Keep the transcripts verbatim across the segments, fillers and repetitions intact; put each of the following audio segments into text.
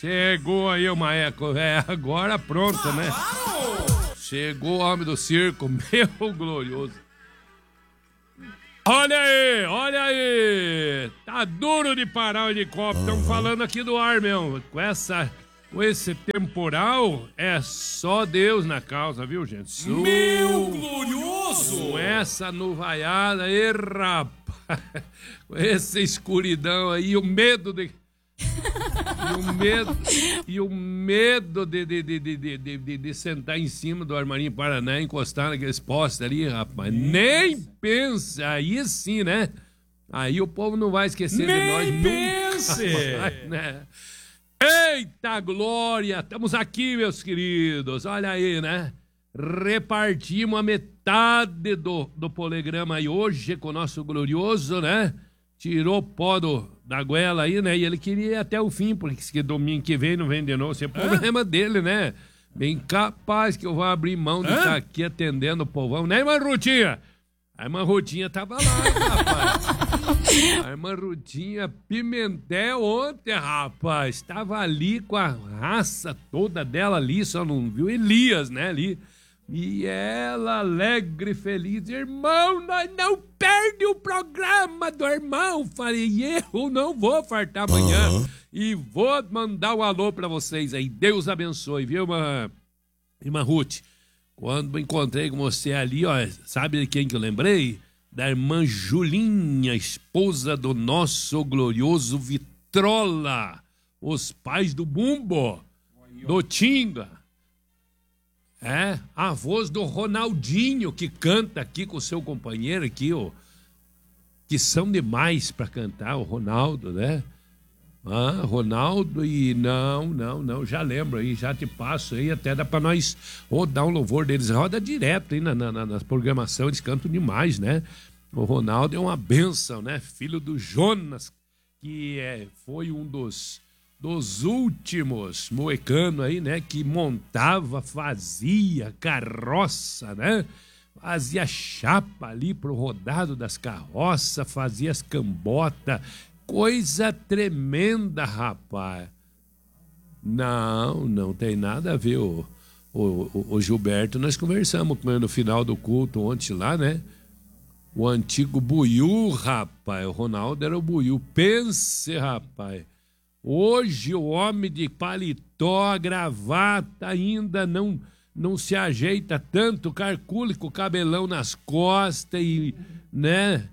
Chegou aí o Maeco, é, agora pronto, né? Chegou o homem do circo, meu glorioso. Olha aí, olha aí. Tá duro de parar o helicóptero. Estão falando aqui do ar, meu. Com essa, com esse temporal, é só Deus na causa, viu, gente? Su... Meu glorioso! Com essa nuvaiada aí, rapaz. Com essa escuridão aí, o medo de... E o medo, e o medo de, de, de, de, de, de, de sentar em cima do Armarinho Paraná, encostar naqueles postes ali, rapaz. Nem pensa, aí sim, né? Aí o povo não vai esquecer Nem de nós pense. nunca mais, né? Eita glória! Estamos aqui, meus queridos. Olha aí, né? Repartimos a metade do, do poligrama aí hoje com o nosso glorioso, né? Tirou o pó do, da goela aí, né? E ele queria ir até o fim, porque se domingo que vem não vem de novo. Isso é problema dele, né? Bem capaz que eu vou abrir mão de Hã? estar aqui atendendo o povão. Né, irmã Rutinha? A irmã Rutinha tava lá, hein, rapaz? A irmã Rutinha Pimentel ontem, rapaz. Tava ali com a raça toda dela ali, só não viu Elias, né, ali. E ela, alegre e feliz, irmão, nós não perde o programa do irmão. Falei, eu não vou fartar amanhã. Uhum. E vou mandar um alô pra vocês aí. Deus abençoe, viu, irmã, irmã Ruth? Quando encontrei com você ali, ó, sabe de quem que eu lembrei? Da irmã Julinha, esposa do nosso glorioso Vitrola. Os pais do Bumbo, do Tinga. É, a voz do Ronaldinho, que canta aqui com o seu companheiro aqui, ó, que são demais para cantar, o Ronaldo, né? Ah, Ronaldo e não, não, não, já lembro aí, já te passo aí, até dá para nós rodar um louvor deles, roda direto aí na, na, na programação, eles cantam demais, né? O Ronaldo é uma bênção, né? Filho do Jonas, que é, foi um dos... dos últimos moecanos aí, né, que montava, fazia carroça, né, fazia chapa ali pro rodado das carroças, fazia as cambotas, coisa tremenda, rapaz. Não, não tem nada a ver, o, o, o Gilberto, nós conversamos com ele no final do culto ontem lá, né, o antigo Buiú, rapaz, o Ronaldo era o Buiú, pense, rapaz. Hoje o homem de paletó, gravata, ainda não, não se ajeita tanto, calcule com o cabelão nas costas e, né?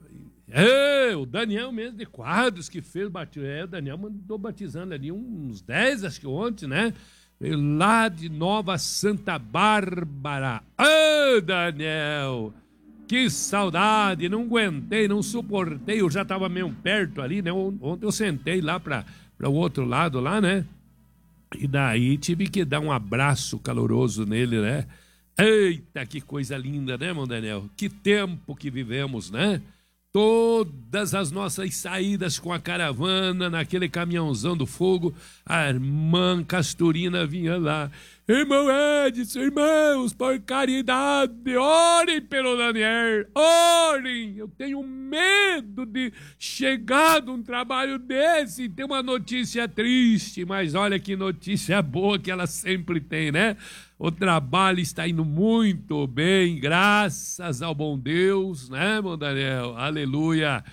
É, o Daniel mesmo de Quadros que fez batismo. É, o Daniel mandou batizando ali uns dez, acho que ontem, né? Veio lá de Nova Santa Bárbara. Ô, Daniel! Que saudade! Não aguentei, não suportei. Eu já estava meio perto ali, né? Ontem eu sentei lá para para o outro lado lá, né? E daí tive que dar um abraço caloroso nele, né? Eita, que coisa linda, né, meu Daniel? Que tempo que vivemos, né? Todas as nossas saídas com a caravana, naquele caminhãozão do fogo, a irmã Casturina vinha lá. Irmão Edson, irmãos, por caridade, orem pelo Daniel, orem. Eu tenho medo de chegar num trabalho desse e ter uma notícia triste, mas olha que notícia boa que ela sempre tem, né? O trabalho está indo muito bem, graças ao bom Deus, né, meu Daniel? Aleluia.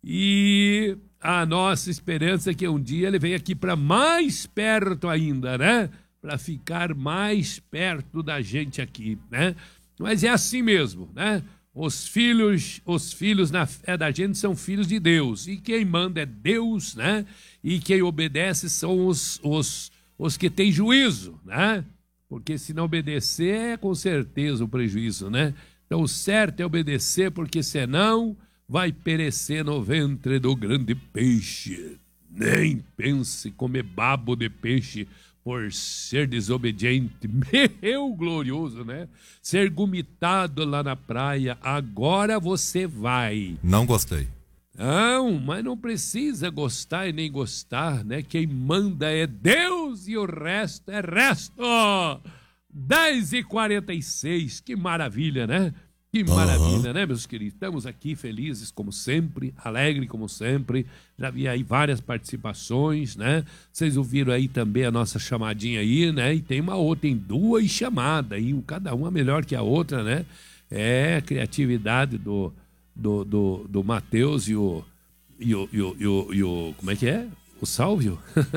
E a nossa esperança é que um dia ele venha aqui para mais perto ainda, né? Para ficar mais perto da gente aqui, né? Mas é assim mesmo, né? Os filhos, os filhos na fé da gente são filhos de Deus. E quem manda é Deus, né? E quem obedece são os, os, os que têm juízo, né? Porque se não obedecer é com certeza o prejuízo, né? Então o certo é obedecer, porque senão vai perecer no ventre do grande peixe. Nem pense comer babo de peixe por ser desobediente. Meu glorioso, né? Ser gomitado lá na praia. Agora você vai. Não gostei. Não, mas não precisa gostar e nem gostar, né? Quem manda é Deus e o resto é resto. dez e quarenta e seis, que maravilha, né? Que maravilha, uhum. né, meus queridos? Estamos aqui felizes, como sempre, alegre como sempre. Já vi aí várias participações, né? Vocês ouviram aí também a nossa chamadinha aí, né? E tem uma outra, tem duas chamadas aí, cada uma melhor que a outra, né? É a criatividade do, do, do, do Matheus e o, e, o, e, o, e, o, e o... Como é que é? O Sálvio?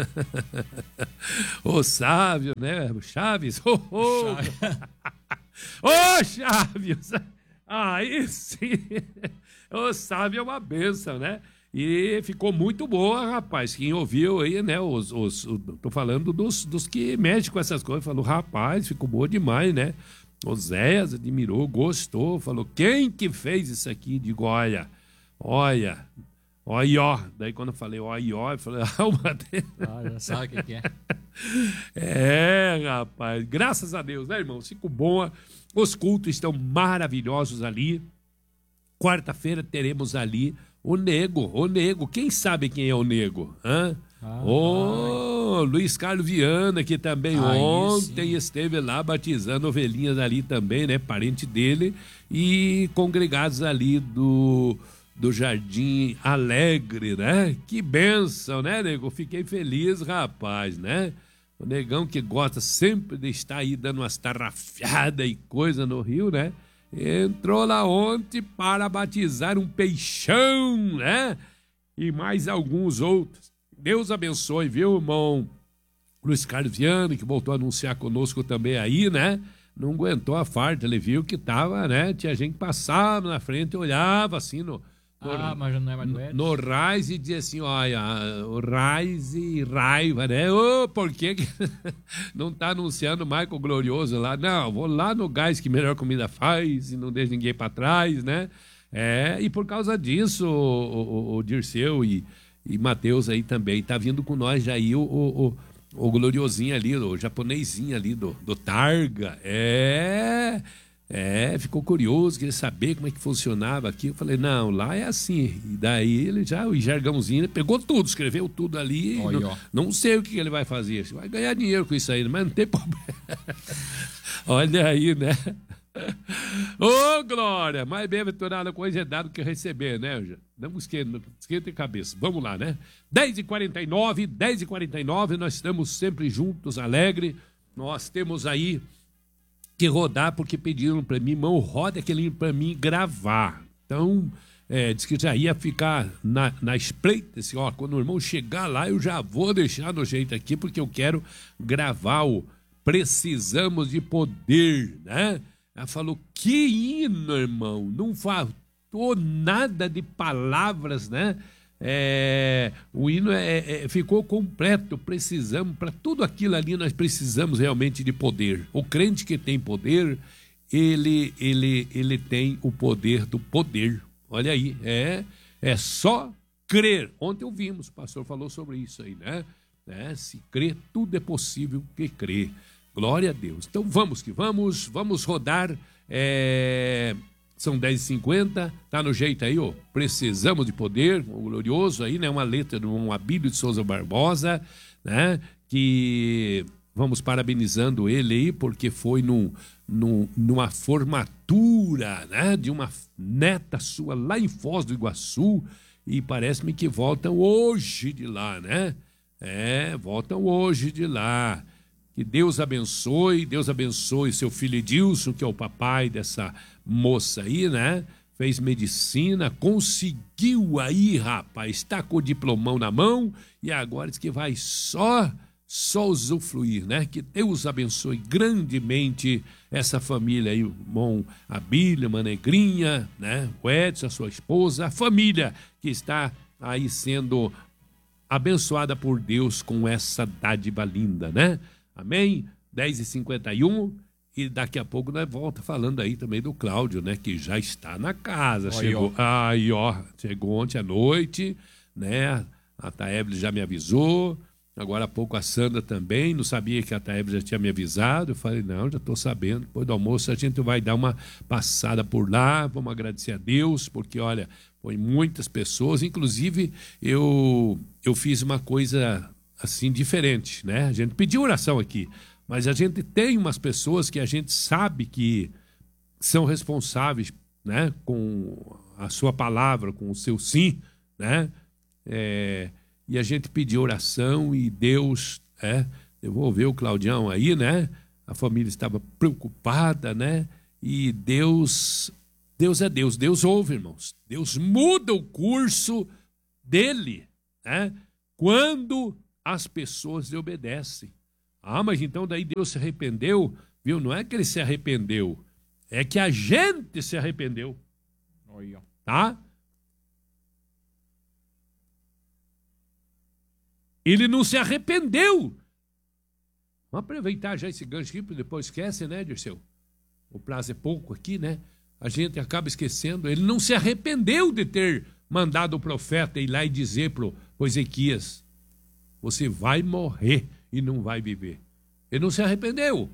O Sávio, né? O Chaves. Ô, oh, oh. oh, Chaves! Aí sim, o Sávio é uma benção, né? E ficou muito boa, rapaz. Quem ouviu aí, né? Os, os, os, tô falando dos, dos que mexem com essas coisas. Falou, rapaz, ficou boa demais, né? O Zéas admirou, gostou. Falou, quem que fez isso aqui? Digo, olha, olha, olha, ó. Daí quando eu falei, olha, ó, eu falei, ah, o Matheus. Ah, já sabe o que, que é. É, rapaz. Graças a Deus, né, irmão? Ficou boa. Os cultos estão maravilhosos ali. Quarta-feira teremos ali o Nego, o Nego. Quem sabe quem é o Nego? Hã? Ah, oh, vai. Luiz Carlos Viana, que também ah, ontem sim. esteve lá batizando ovelhinhas ali também, né? Parente dele. E congregados ali do, do Jardim Alegre, né? Que bênção, né, Nego? Fiquei feliz, rapaz, né? O Negão que gosta sempre de estar aí dando umas tarrafiadas e coisa no Rio, né? Entrou lá ontem para batizar um peixão, né? E mais alguns outros. Deus abençoe, viu, irmão? Luiz Carlos Viana, que voltou a anunciar conosco também aí, né? Não aguentou a farta, ele viu que tava, né? Tinha gente que passava na frente e olhava assim no... No, ah, mas não é mais do Edson? No Rise e dizia assim, olha, o Rise e raiva, né? Ô, oh, por que não tá anunciando o Michael Glorioso lá? Não, vou lá no Gás que melhor comida faz e não deixa ninguém pra trás, né? É, e por causa disso, o, o, o Dirceu e, e Matheus aí também, tá vindo com nós já aí o, o, o, o gloriosinho ali, o japonesinho ali do, do Targa, é... É, ficou curioso, queria saber como é que funcionava aqui. Eu falei, não, lá é assim. E daí ele já, o jargãozinho, ele pegou tudo, escreveu tudo ali. Oi, não, não sei o que ele vai fazer. Vai ganhar dinheiro com isso aí, mas não tem problema. Olha aí, né? Ô, oh, Glória! Mais bem-aventurada coisa é dado que receber, né? Não esquenta, esquenta a cabeça. Vamos lá, né? dez e quarenta e nove, dez e quarenta e nove, nós estamos sempre juntos, alegre. Nós temos aí que rodar, porque pediram para mim, irmão, roda aquele para mim gravar. Então, é, disse que já ia ficar na, na espreita, assim, ó, quando o irmão chegar lá, eu já vou deixar no jeito aqui, porque eu quero gravar o Precisamos de Poder, né? Ela falou, que hino, irmão, não faltou nada de palavras, né? É, o hino é, é, ficou completo, precisamos, para tudo aquilo ali nós precisamos realmente de poder. O crente que tem poder, ele, ele, ele tem o poder do poder. Olha aí, é, é só crer. Ontem ouvimos, o pastor falou sobre isso aí, né? É, se crer, tudo é possível que crer. Glória a Deus. Então vamos que vamos, vamos rodar... É... São dez e cinquenta, tá no jeito aí, ó. Precisamos de poder, o glorioso aí, né? Uma letra de um Abílio de Souza Barbosa, né? Que vamos parabenizando ele aí, porque foi num, num, numa formatura, né? De uma neta sua lá em Foz do Iguaçu, e parece-me que voltam hoje de lá, né? É, voltam hoje de lá. Que Deus abençoe, Deus abençoe seu filho Edilson, que é o papai dessa moça aí, né? Fez medicina, conseguiu aí, rapaz, está com o diplomão na mão e agora diz que vai só, só usufruir, né? Que Deus abençoe grandemente essa família aí, o irmão Abílio, uma negrinha, né? O Edson, a sua esposa, a família que está aí sendo abençoada por Deus com essa dádiva linda, né? Amém? dez e cinquenta e um, e daqui a pouco nós volta falando aí também do Cláudio, né? Que já está na casa. Oi, chegou, ó. Aí, ó, chegou ontem à noite, né? A Taeble já me avisou. Agora há pouco a Sandra também, não sabia que a Taeble já tinha me avisado. Eu falei, não, já estou sabendo. Depois do almoço a gente vai dar uma passada por lá. Vamos agradecer a Deus, porque, olha, foi muitas pessoas. Inclusive, eu, eu fiz uma coisa assim diferente, né? A gente pediu oração aqui, mas a gente tem umas pessoas que a gente sabe que são responsáveis né, com a sua palavra, com o seu sim, né? É, e a gente pediu oração e Deus é, devolveu o Claudião aí, né? A família estava preocupada, né? E Deus, Deus é Deus, Deus ouve, irmãos. Deus muda o curso dele, né? Quando as pessoas lhe obedecem. Ah, mas então daí Deus se arrependeu, viu? Não é que ele se arrependeu, é que a gente se arrependeu, tá? Ele não se arrependeu. Vamos aproveitar já esse gancho aqui, porque depois esquece, né, Dirceu? O prazo é pouco aqui, né? A gente acaba esquecendo. Ele não se arrependeu de ter mandado o profeta ir lá e dizer para o Ezequias: você vai morrer e não vai viver. Ele não se arrependeu.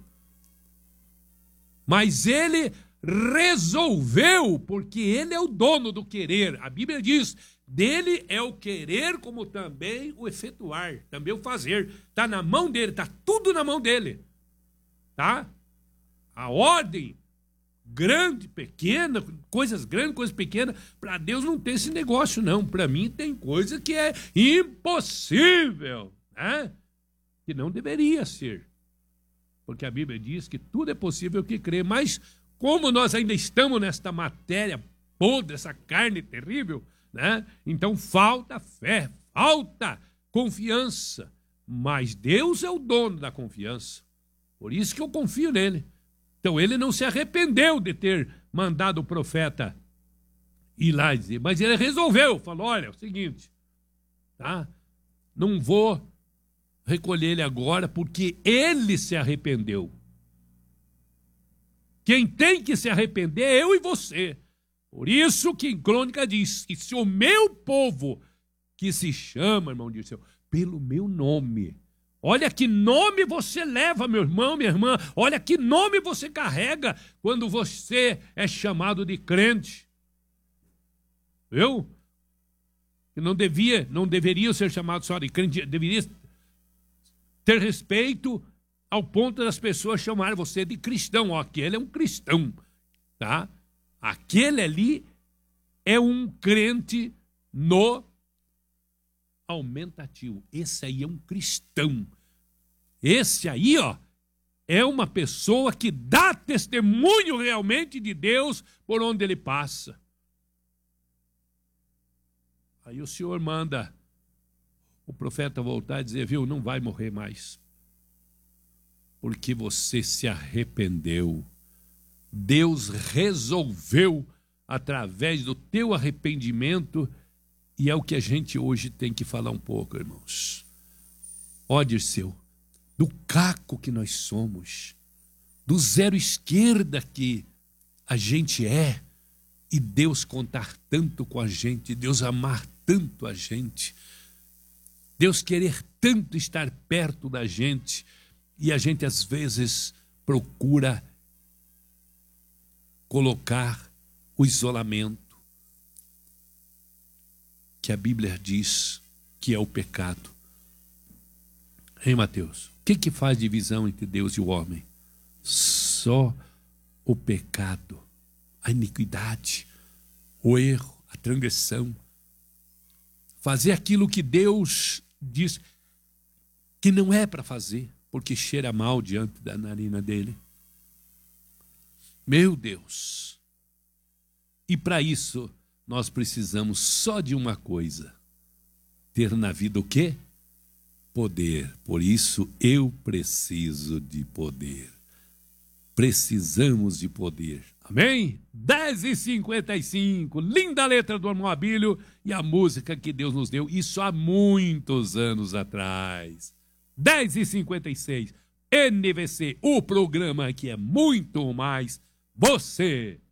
Mas ele resolveu, porque ele é o dono do querer. A Bíblia diz: dele é o querer como também o efetuar, também o fazer. Está na mão dele, está tudo na mão dele. Tá? A ordem, grande, pequena, coisas grandes, coisas pequenas, para Deus não tem esse negócio, não. Para mim tem coisa que é impossível, né? Que não deveria ser. Porque a Bíblia diz que tudo é possível que crê, mas como nós ainda estamos nesta matéria podre, essa carne terrível, né? Então falta fé, falta confiança. Mas Deus é o dono da confiança. Por isso que eu confio nele. Então ele não se arrependeu de ter mandado o profeta ir lá dizer, mas ele resolveu, falou: olha, é o seguinte, tá? Não vou recolher ele agora porque ele se arrependeu. Quem tem que se arrepender é eu e você. Por isso que em Crônica diz que se o meu povo, que se chama, irmão Dirceu, pelo meu nome, olha que nome você leva, meu irmão, minha irmã, olha que nome você carrega quando você é chamado de crente. Viu? Que não devia, não deveria ser chamado só de crente, deveria ter respeito ao ponto das pessoas chamarem você de cristão. Ó, aquele é um cristão, tá? Aquele ali é um crente no aumentativo. Esse aí é um cristão. Esse aí, ó, é uma pessoa que dá testemunho realmente de Deus por onde ele passa. Aí o Senhor manda o profeta voltar e dizer, viu, não vai morrer mais. Porque você se arrependeu. Deus resolveu através do teu arrependimento, e é o que a gente hoje tem que falar um pouco, irmãos. Ó, Dirceu, do caco que nós somos, do zero esquerda que a gente é, e Deus contar tanto com a gente, Deus amar tanto a gente, Deus querer tanto estar perto da gente, e a gente às vezes procura colocar o isolamento, que a Bíblia diz que é o pecado. Hein, Mateus? O que que faz divisão entre Deus e o homem? Só o pecado, a iniquidade, o erro, a transgressão. Fazer aquilo que Deus diz que não é para fazer, porque cheira mal diante da narina dele. Meu Deus! E para isso, nós precisamos só de uma coisa. Ter na vida o quê? Poder. Por isso, eu preciso de poder. Precisamos de poder. Amém? dez e cinquenta e cinco, linda letra do Armando Abílio e a música que Deus nos deu, isso há muitos anos atrás. dez e cinquenta e seis, N V C, o programa que é muito mais você.